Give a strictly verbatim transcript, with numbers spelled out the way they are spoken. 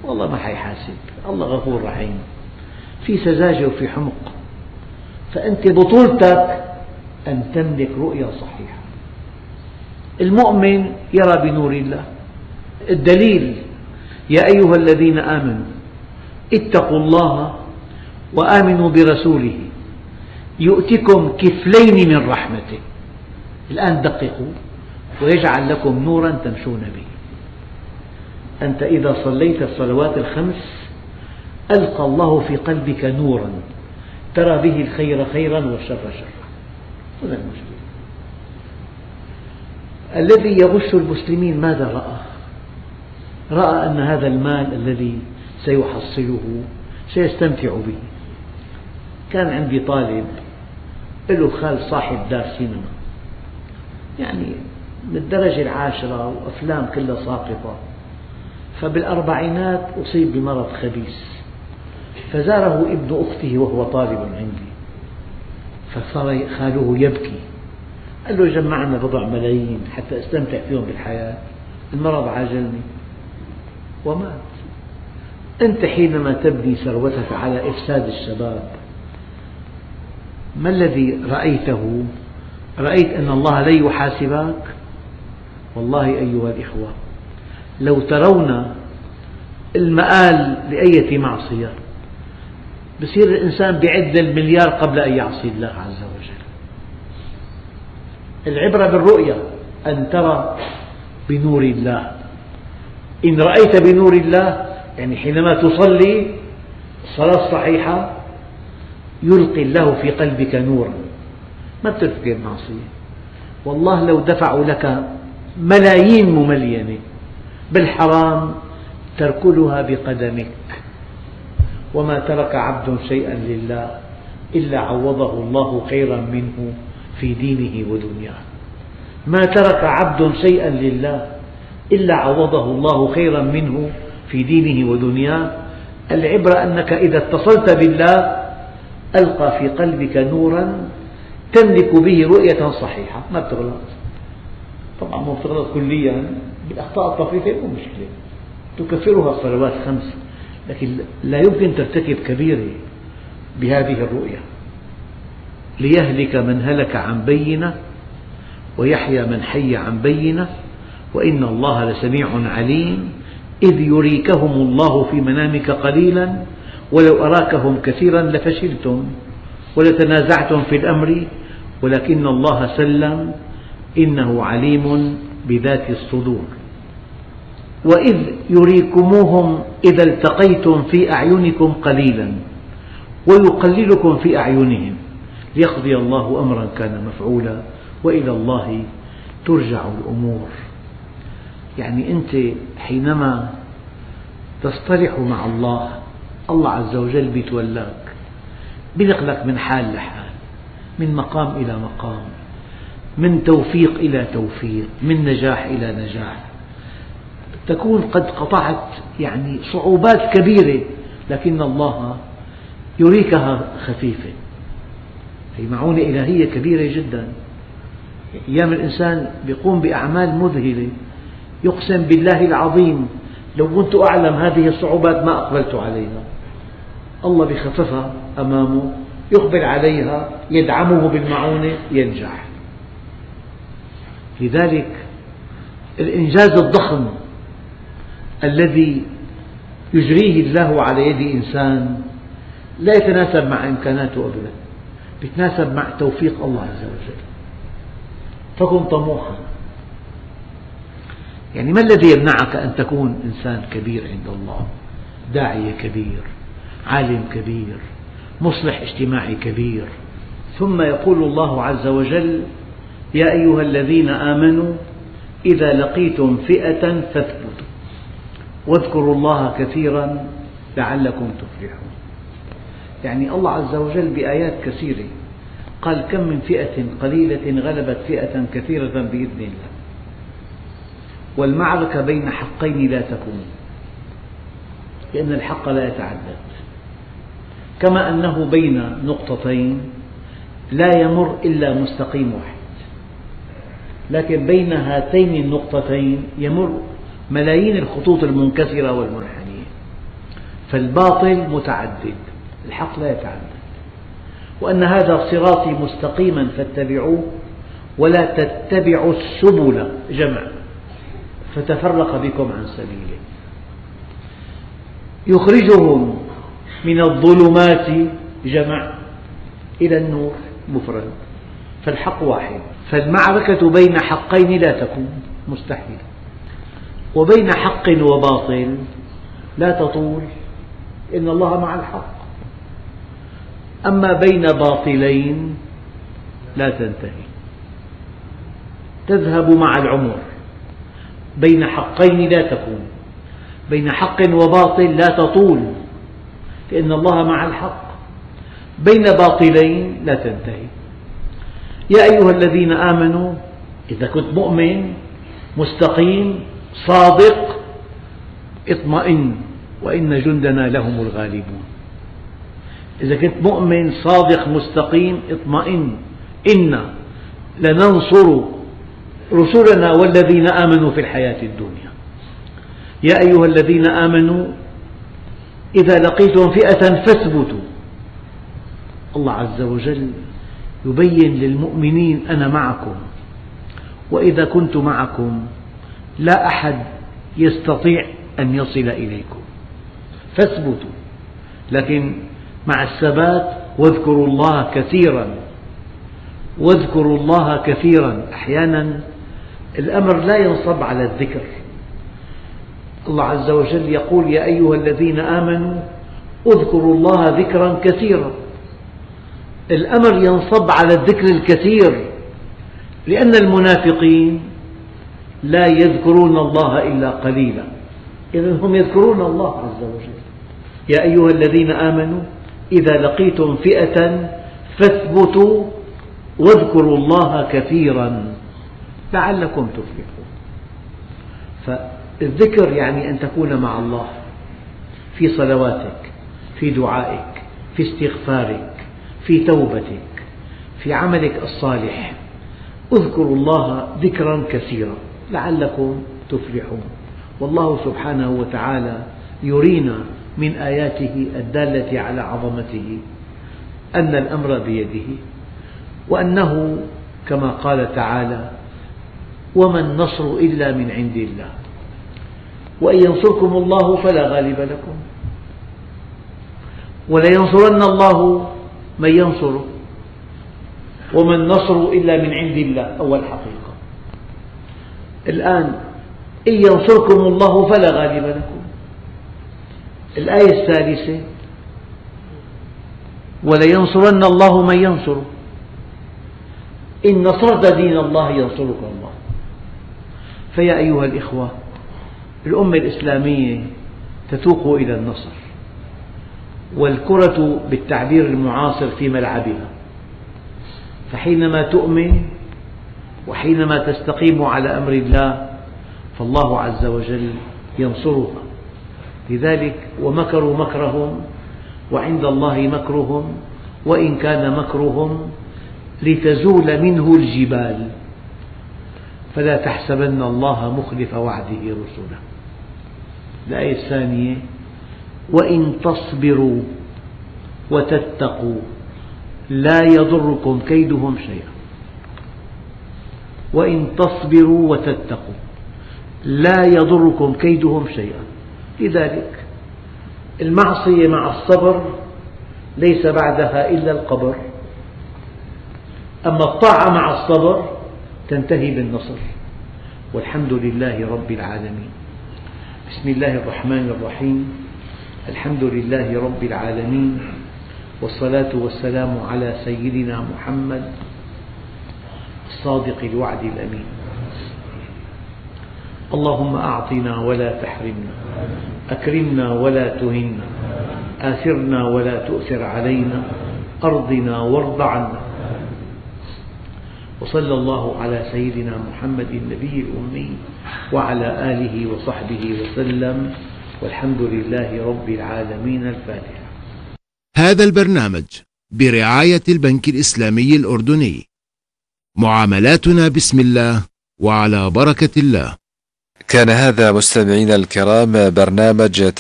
والله ما حيحاسب، الله غفور رحيم. في سذاجة وفي حمق. فأنت بطولتك أن تملك رؤية صحيحة. المؤمن يرى بنور الله. الدليل: يا أيها الذين آمنوا اتقوا الله وآمنوا برسوله يؤتكم كفلين من رحمته. الآن دققوا: ويجعل لكم نورا تمشون به. أنت إذا صليت الصلوات الخمس ألقى الله في قلبك نورا ترى به الخير خيرا والشر شرا. هذا المشكلة. الذي يغش المسلمين ماذا رأى؟ رأى أن هذا المال الذي سيحصله سيستمتع به. كان عندي طالب له خال صاحب دار سينما، يعني من الدرجة العاشرة وأفلام كلها ساقطة، فبالأربعينات أصيب بمرض خبيث، فزاره ابن أخته وهو طالب عندي، فصار خاله يبكي، قال له: جمعنا بضع ملايين حتى أستمتع فيهم بالحياة، المرض عاجلني ومات. أنت حينما تبني ثروتك على إفساد الشباب، ما الذي رأيته؟ رأيت أن الله لن يحاسبك. والله أيها الإخوة، لو ترون المآل لأية معصية بصير الإنسان بيعد المليار قبل أن يعصي الله عز وجل. العبرة بالرؤية، أن ترى بنور الله. إن رأيت بنور الله يعني حينما تصلي الصلاة الصحيحة يلقي الله في قلبك نورا، ما بترتكب المعصية. والله لو دفعوا لك ملايين مملينة بالحرام تركلها بقدمك. وما ترك عبد شيئا لله إلا عوضه الله خيرا منه في دينه ودنياه. ما ترك عبد شيئا لله إلا عوضه الله خيرا منه في دينه ودنياه. العبرة أنك إذا اتصلت بالله ألقى في قلبك نورا تملك به رؤية صحيحة، ما بتغلط. طبعا ما بتغلط كليا، بالأخطاء الطفيفة مو مشكلة، تكفرها الصلوات خمس، لكن لا يمكن ترتكب كبيرة بهذه الرؤية. ليهلك من هلك عن بينة ويحيى من حي عن بينة وإن الله لسميع عليم. إذ يريكهم الله في منامك قليلا ولو أراكهم كثيرا لفشلتم ولتنازعتم في الأمر ولكن الله سلم إنه عليم بذات الصدور. وإذ يريكموهم إذا التقيتم في أعينكم قليلا ويقللكم في أعينهم ليقضي الله أمرا كان مفعولا وإلى الله ترجع الأمور. يعني أنت حينما تصطلح مع الله، الله عز وجل بيتولاك، بينقلك من حال لحال، من مقام إلى مقام، من توفيق إلى توفيق، من نجاح إلى نجاح. تكون قد قطعت يعني صعوبات كبيرة لكن الله يريكها خفيفة. هي معونة إلهية كبيرة جدا. أيام الإنسان يقوم بأعمال مذهلة، يقسم بالله العظيم لو كنت أعلم هذه الصعوبات ما أقبلت عليها. الله بخففها أمامه، يقبل عليها، يدعمه بالمعونة، ينجح. لذلك الإنجاز الضخم الذي يجريه الله على يد إنسان لا يتناسب مع إمكاناته أبدا، يتناسب مع توفيق الله عز وجل. فكن طموحا. يعني ما الذي يمنعك أن تكون إنسان كبير عند الله؟ داعية كبير، عالم كبير، مصلح اجتماعي كبير. ثم يقول الله عز وجل: يا أيها الذين آمنوا إذا لقيتم فئة فاثبتوا واذكروا الله كثيرا لعلكم تفلحون. يعني الله عز وجل بآيات كثيرة قال: كم من فئة قليلة غلبت فئة كثيرة بإذن الله. والمعركة بين حقين لا تكون، لأن الحق لا يتعدد. كما أنه بين نقطتين لا يمر إلا مستقيم واحد، لكن بين هاتين النقطتين يمر ملايين الخطوط المنكسرة والمنحنية. فالباطل متعدد، الحق لا يتعدد. وأن هذا صراطي مستقيما فاتبعوه ولا تتبعوا السبل جمع فتفرق بكم عن سبيله. يخرجهم من الظلمات جمع إلى النور مفرد، فالحق واحد. فالمعركة بين حقين لا تكون، مستحيل. وبين حق وباطل لا تطول، إن الله مع الحق. أما بين باطلين لا تنتهي، تذهب مع العمر. بين حقين لا تكون، بين حق وباطل لا تطول، لأن الله مع الحق. بين باطلين لا تنتهي. يا أيها الذين آمنوا، إذا كنت مؤمن مستقيم صادق اطمئن وإن جندنا لهم الغالبون. إذا كنت مؤمن صادق مستقيم اطمئن، إنا لننصر رسلنا والذين آمنوا في الحياة الدنيا. يا أيها الذين آمنوا إذا لقيتم فئة فاثبتوا. الله عز وجل يبين للمؤمنين أنا معكم، وإذا كنت معكم لا أحد يستطيع أن يصل إليكم، فاثبتوا. لكن مع الثبات واذكروا الله كثيرا، واذكروا الله كثيرا. أحيانا الأمر لا ينصب على الذكر. الله عز وجل يقول يا أيها الذين آمنوا اذكروا الله ذكرا كثيرا. الأمر ينصب على الذكر الكثير، لأن المنافقين لا يذكرون الله إلا قليلا، إذن هم يذكرون الله عز وجل. يا أيها الذين آمنوا إذا لقيتم فئة فاثبتوا واذكروا الله كثيرا لعلكم تفلحون. فالذكر يعني أن تكون مع الله في صلواتك، في دعائك، في استغفارك، في توبتك، في عملك الصالح. اذكروا الله ذكرا كثيرا لعلكم تفلحون. والله سبحانه وتعالى يرينا من آياته الدالة على عظمته أن الأمر بيده، وأنه كما قال تعالى وما النصر إلا من عند الله وإن ينصركم الله فلا غالب لكم ولينصرن الله من ينصره وما النصر إلا من عند الله. أول حقيقة. الآن إن ينصركم الله فلا غالب لكم. الآية الثالثة ولينصرن الله من ينصره. إن نصرت دين الله ينصرك الله. فيا أيها الإخوة، الأمة الإسلامية تتوق إلى النصر، والكرة بالتعبير المعاصر في ملعبها. فحينما تؤمن وحينما تستقيم على أمر الله فالله عز وجل ينصرها. لذلك ومكروا مكرهم وعند الله مكرهم وإن كان مكرهم لتزول منه الجبال فلا تحسبن الله مخلف وعده رسله. الآية الثانية وإن تصبروا وتتقوا لا يضركم كيدهم شيئا. وإن تصبروا وتتقوا لا يضركم كيدهم شيئا. لذلك المعصية مع الصبر ليس بعدها إلا القبر، أما الطاعة مع الصبر تنتهي بالنصر. والحمد لله رب العالمين. بسم الله الرحمن الرحيم. الحمد لله رب العالمين، والصلاة والسلام على سيدنا محمد الصادق الوعد الأمين. اللهم أعطنا ولا تحرمنا، أكرمنا ولا تهنا، آثرنا ولا تؤثر علينا، أرضنا وارض عنا. وصلى الله على سيدنا محمد النبي الأمي وعلى آله وصحبه وسلم، والحمد لله رب العالمين. الفاتحة. هذا البرنامج برعاية البنك الإسلامي الأردني. معاملاتنا بسم الله وعلى بركة الله. كان هذا مستمعينا الكرام برنامج